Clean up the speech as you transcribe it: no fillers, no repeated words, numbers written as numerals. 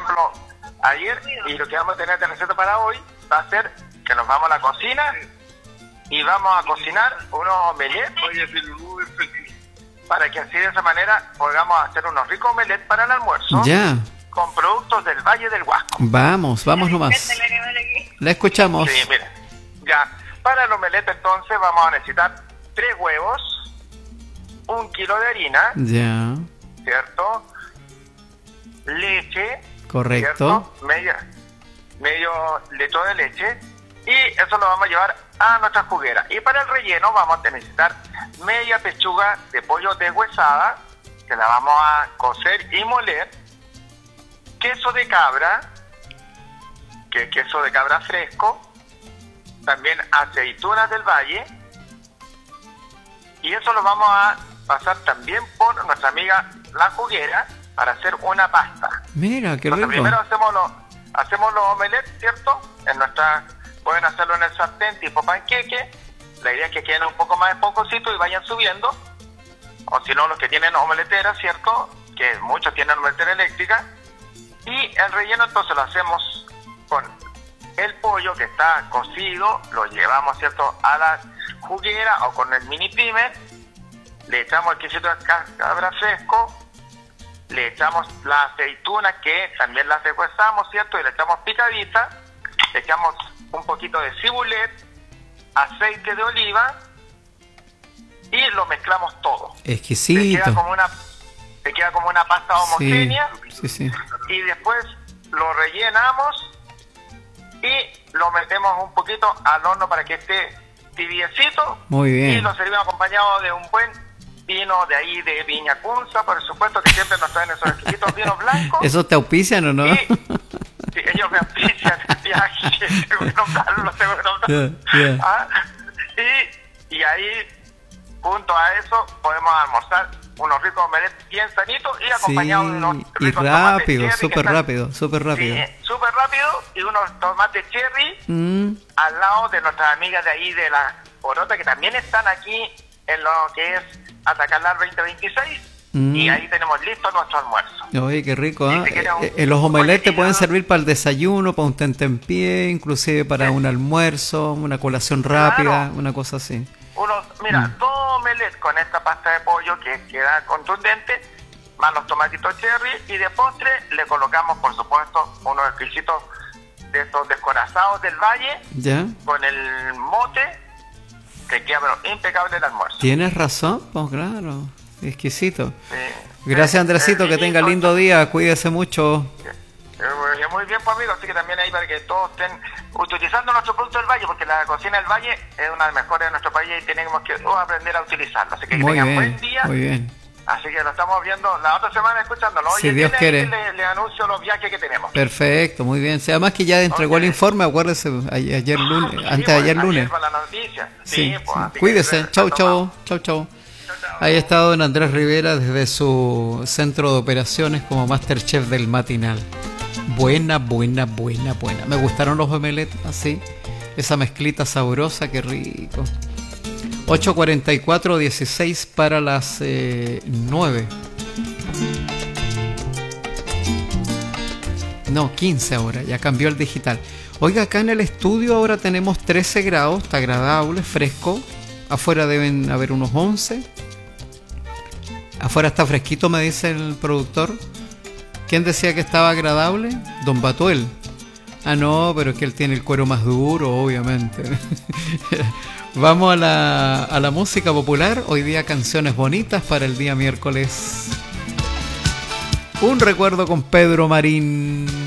ejemplo, ayer, y lo que vamos a tener de receta para hoy va a ser que nos vamos a la cocina y vamos a cocinar unos omelets para que así de esa manera podamos hacer unos ricos omelets para el almuerzo. Ya. Con productos del Valle del Huasco. Vamos nomás. La escuchamos. Sí, mira. Ya. Para el omelette entonces vamos a necesitar 3 huevos, 1 kilo de harina. Ya. ¿Cierto? Leche. Correcto. ¿Cierto? Medio litro de leche. Y eso lo vamos a llevar a nuestra juguera. Y para el relleno vamos a necesitar media pechuga de pollo deshuesada, que la vamos a cocer y moler. Queso de cabra, que es queso de cabra fresco. También aceitunas del valle. Y eso lo vamos a pasar también por nuestra amiga la juguera para hacer una pasta. Mira, qué rico. Primero hacemos los omelets, ¿cierto? Pueden hacerlo en el sartén tipo panqueque. La idea es que queden un poco más esponjositos y vayan subiendo. O si no, los que tienen omeleteras, ¿cierto? Que muchos tienen omeletera eléctrica. Y el relleno entonces lo hacemos con el pollo que está cocido, lo llevamos, ¿cierto?, a la juguera o con el mini primer. Le echamos el quesito de cabra fresco, le echamos la aceituna que también la deshuesamos, ¿cierto?, y le echamos picadita, le echamos un poquito de cibulet, aceite de oliva y lo mezclamos todo. Exquisito. Te queda como una pasta homogénea. Sí. Y después lo rellenamos y lo metemos un poquito al horno para que esté tibiecito. Muy bien. Y lo servimos acompañado de un buen vino de ahí de Viña Cunza, por supuesto, que siempre nos traen esos exquisitos vinos blancos. ¿Esos te auspician o no? Sí, ellos me auspician el viaje, seguro Carlos. Yeah. Y ahí, junto a eso, podemos almorzar unos ricos omelets bien sanitos y acompañados de unos ricos rápido, tomates súper rápido. Sí, súper rápido, y unos tomates cherry al lado de nuestras amigas de ahí de la Porota, que también están aquí en lo que es Atacalar 2026, y ahí tenemos listo nuestro almuerzo. Oye, qué rico, ¿eh? Los omelets te pueden servir para el desayuno, para un tentempié, inclusive para un almuerzo, una colación rápida, una cosa así. Mira, 2 omelets con esta pasta de pollo que queda contundente, más los tomatitos cherry, y de postre le colocamos, por supuesto, unos exquisitos de estos descorazados del valle, ¿ya?, con el mote, que queda pero impecable el almuerzo. Tienes razón, pues claro, exquisito. Sí. Gracias, Andresito, que tenga lindo día, cuídese mucho. Muy bien, pues amigos, así que también ahí para que todos estén utilizando nuestro producto del valle, porque la cocina del valle es una de las mejores de nuestro país y tenemos que aprender a utilizarlo. Así que tengan buen día. Muy bien. Así que lo estamos viendo la otra semana, escuchándolo. Si Dios quiere. Le anuncio los viajes que tenemos. Perfecto, muy bien. Además que ya entregó el informe, acuérdese, ayer lunes, antes de ayer lunes. La noticia. Sí. Cuídese. Chau. Ahí está don Andrés Rivera desde su centro de operaciones como Masterchef del matinal. Buena. Me gustaron los omelets así. Esa mezclita sabrosa, qué rico. 8:44, 16 para las 9. No, 15 ahora, ya cambió el digital. Oiga, acá en el estudio ahora tenemos 13 grados, está agradable, fresco. Afuera deben haber unos 11. Afuera está fresquito, me dice el productor. ¿Quién decía que estaba agradable? Don Batuel. Ah, no, pero es que él tiene el cuero más duro, obviamente. Vamos a la música popular. Hoy día canciones bonitas para el día miércoles. Un recuerdo con Pedro Marín.